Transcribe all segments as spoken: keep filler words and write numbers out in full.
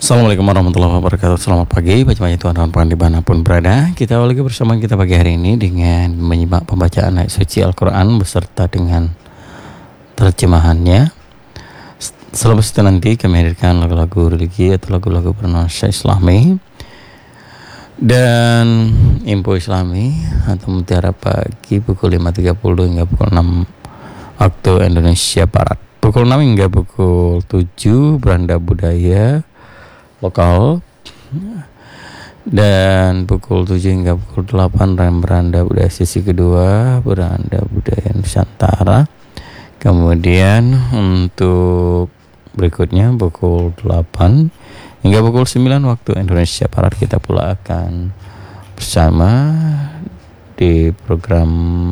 Assalamualaikum warahmatullahi wabarakatuh. Selamat pagi bagi Tuhan dan Tuhan dimanapun berada. Kita awali bersama kita pagi hari ini dengan menyimak pembacaan ayat suci Al-Quran beserta dengan terjemahannya. Selepas itu nanti kami hadirkan lagu-lagu religi atau lagu-lagu bernuansa Islami dan info Islami atau Mutiara Pagi pukul lima tiga puluh hingga pukul enam waktu Indonesia Barat. Pukul enam hingga pukul tujuh beranda budaya lokal, dan pukul tujuh hingga pukul delapan beranda budaya sisi kedua, beranda budaya Nusantara. Kemudian untuk berikutnya pukul delapan hingga pukul sembilan waktu Indonesia Barat kita pula akan bersama di program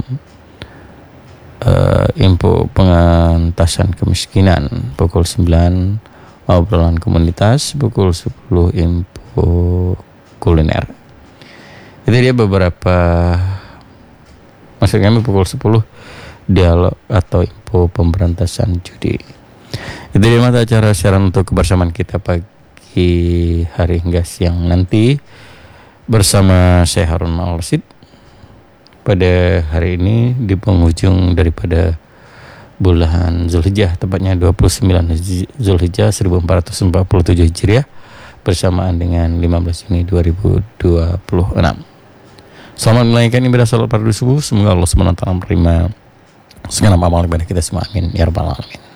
uh, info pengentasan kemiskinan. Pukul sembilan obrolan komunitas, pukul sepuluh info kuliner. Itu dia beberapa, maksudnya pukul sepuluh dialog atau info pemberantasan judi. Itu dia mata acara siaran untuk kebersamaan kita pagi hari hingga siang nanti bersama saya Harun Al-Rasyid. Pada hari ini di penghujung daripada bulan Zulhijjah, tepatnya dua puluh sembilan Zulhijjah seribu empat ratus empat puluh tujuh Hijriah bersamaan dengan lima belas Juni dua ribu dua puluh enam. Selamat melanjutkan ibadah salat fardu subuh. Semoga Allah subhanahu wa taala menerima segala amal ibadah kita semua. Amin ya rabbal alamin.